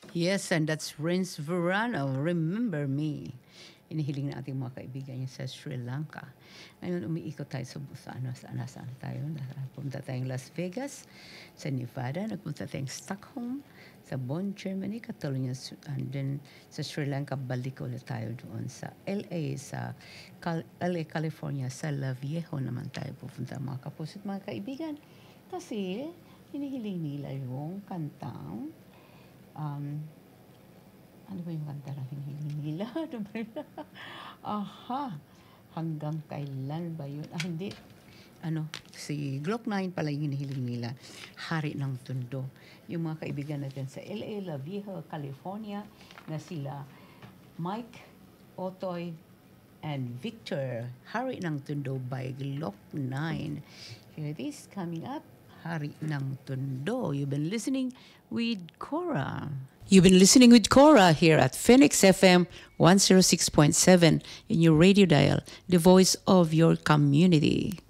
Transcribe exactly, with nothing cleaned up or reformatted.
Yes, and that's Renz Verano, Remember Me. Inihiling na ating mga kaibigan niya sa Sri Lanka. Ngayon, umiikot tayo sa, sa ano, saan, saan tayo. Pumunta tayong Las Vegas, sa Nevada. Nagpunta tayong Stockholm, sa Bonn, Germany, Catalonia, and then sa Sri Lanka, balik ulit tayo doon sa L A, sa Cal- L A, California, sa La Viejo naman tayo pupunta mga kapuso at mga kaibigan. Kasi, hinihiling nila yung kantang um, ano ba yung kanta na hinihiling nila? Ano ba yun? Aha! Hanggang kailan ba yun? Ah, hindi. Ano, si Glock nine pala yung hinihiling nila. Hari ng Tundo. Yung mga kaibigan natin sa L A, La Vieja, California, na sila Mike, Otoy, and Victor. Hari ng Tundo by Glock nine. Here it is, coming up. Hari ng Tundo. You've been listening with Cora. You've been listening with Cora here at Phoenix F M one oh six point seven in your radio dial, the voice of your community.